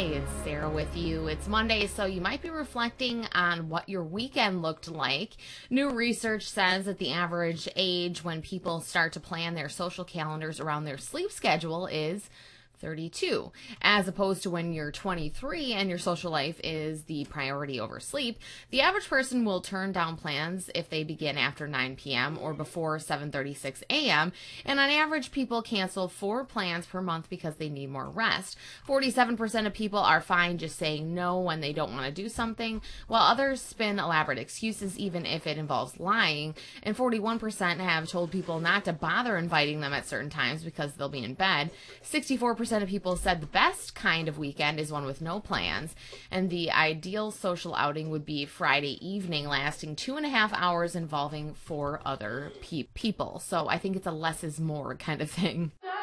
Hey, it's Sarah with you. It's Monday, so you might be reflecting on what your weekend looked like. New research says that the average age when people start to plan their social calendars around their sleep schedule is 32, as opposed to when you're 23 and your social life is the priority over sleep. The average person will turn down plans if they begin after 9 p.m. or before 7:36 a.m., and on average, people cancel 4 plans per month because they need more rest. 47% of people are fine just saying no when they don't want to do something, while others spin elaborate excuses even if it involves lying, and 41% have told people not to bother inviting them at certain times because they'll be in bed. 64% of people said the best kind of weekend is one with no plans, and the ideal social outing would be Friday evening lasting 2.5 hours involving 4 other people. So I think it's a less is more kind of thing.